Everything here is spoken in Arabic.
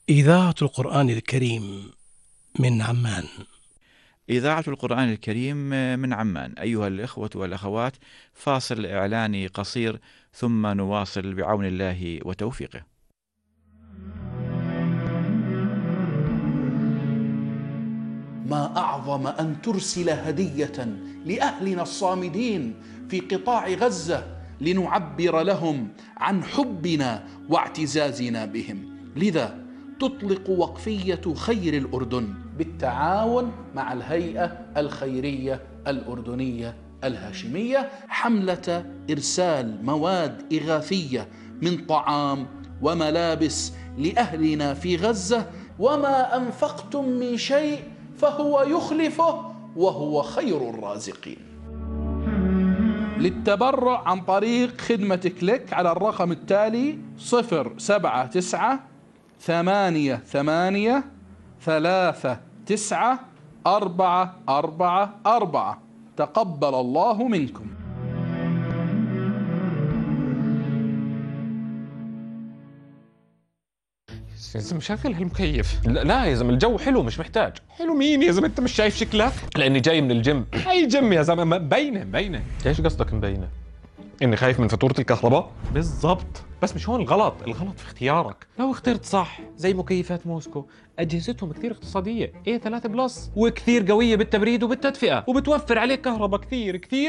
إذاعة القرآن الكريم من عمان. إذاعة القرآن الكريم من عمان. أيها الإخوة والأخوات، فاصل إعلاني قصير ثم نواصل بعون الله وتوفيقه. ما أعظم أن ترسل هدية لأهلنا الصامدين في قطاع غزة لنعبر لهم عن حبنا واعتزازنا بهم. لذا تطلق وقفية خير الأردن بالتعاون مع الهيئة الخيرية الأردنية الهاشمية حملة إرسال مواد إغاثية من طعام وملابس لأهلنا في غزة. وما أنفقتم من شيء فهو يخلفه وهو خير الرازقين. للتبرع عن طريق خدمة كليك على الرقم التالي 07988393444. تقبل الله منكم. يا زلمة شغل هالمكيف. لا يا زلمة الجو حلو، مش محتاج. حلو مين يا زلمة؟ انت مش شايف شكلك؟ لاني جاي من الجيم. اي جيم يا زلمة؟ مبينة. ايش قصدك مبينة؟ اني خايف من فاتورة الكهرباء؟ بالضبط، بس مش هون الغلط في اختيارك. لو اخترت صح زي مكيفات موسكو، اجهزتهم كثير اقتصادية، A3 بلس، وكثير قوية بالتبريد وبالتدفئة، وبتوفر عليك كهرباء كثير